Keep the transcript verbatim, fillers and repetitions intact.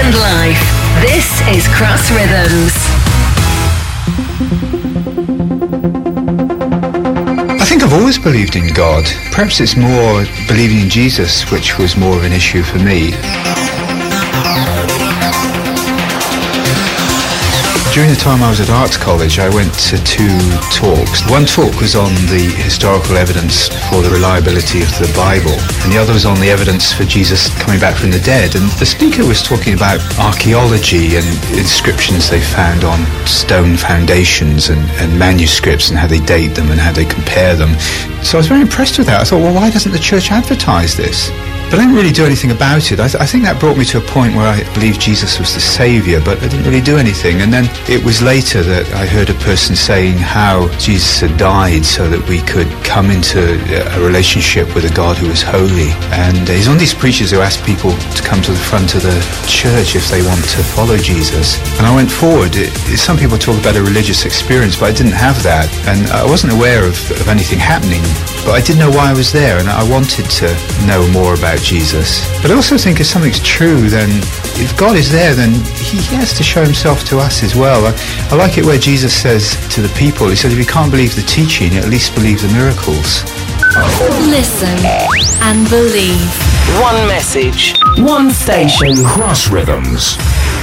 and life. This is Cross Rhythms. I think I've always believed in God. Perhaps it's more believing in Jesus, which was more of an issue for me. During the time I was at Arts College, I went to two talks. One talk was on the historical evidence for the reliability of the Bible, and the other was on the evidence for Jesus coming back from the dead. And the speaker was talking about archaeology and inscriptions they found on stone foundations and, and manuscripts and how they date them and how they compare them. So I was very impressed with that. I thought, well, why doesn't the church advertise this? But I didn't really do anything about it. I, th- I think that brought me to a point where I believed Jesus was the saviour, but I didn't really do anything. And then it was later that I heard a person saying how Jesus had died so that we could come into a relationship with a God who was holy. And he's one of these preachers who asked people to come to the front of the church if they want to follow Jesus. And I went forward. It, it, some people talk about a religious experience, but I didn't have that. And I wasn't aware of, of anything happening, but I did know why I was there, and I wanted to know more about Jesus. But I also think if something's true, then if God is there, then he has to show himself to us as well. I, I like it where Jesus says to the people, he says, if you can't believe the teaching, at least believe the miracles. Listen and believe. One message, one station. Cross Rhythms.